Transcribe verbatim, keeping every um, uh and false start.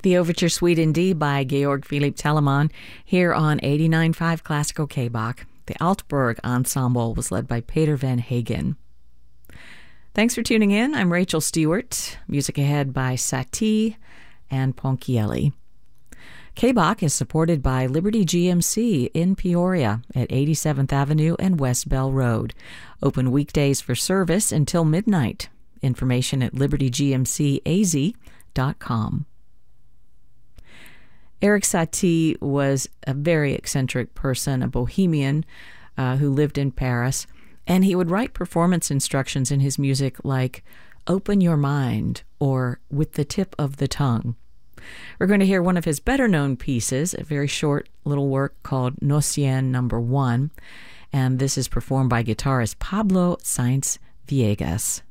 The Overture Suite in D by Georg Philipp Telemann here on eighty-nine point five Classical K-Bach. The Altberg Ensemble was led by Peter Van Hagen. Thanks for tuning in. I'm Rachel Stewart. Music ahead by Satie and Ponchielli. K-Bach is supported by Liberty G M C in Peoria at eighty-seventh Avenue and West Bell Road. Open weekdays for service until midnight. Information at liberty g m c a z dot com. Erik Satie was a very eccentric person, a bohemian uh, who lived in Paris, and he would write performance instructions in his music like, "Open your mind," or "With the tip of the tongue." We're going to hear one of his better-known pieces, a very short little work called Nocien Number One, and this is performed by guitarist Pablo Sainz Villegas.